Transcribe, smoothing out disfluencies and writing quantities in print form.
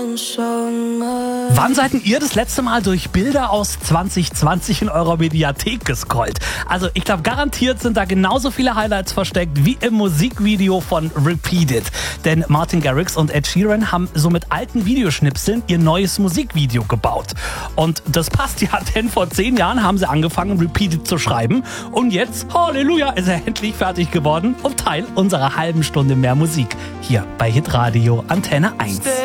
Wann seid denn ihr das letzte Mal durch Bilder aus 2020 in eurer Mediathek gescrollt? Also ich glaube, garantiert sind da genauso viele Highlights versteckt wie im Musikvideo von Repeat It. Denn Martin Garrix und Ed Sheeran haben so mit alten Videoschnipseln ihr neues Musikvideo gebaut. Und das passt ja, denn vor 10 Jahren haben sie angefangen, Repeat It zu schreiben. Und jetzt, Halleluja, ist er endlich fertig geworden und Teil unserer halben Stunde mehr Musik. Hier bei Hitradio Antenne 1.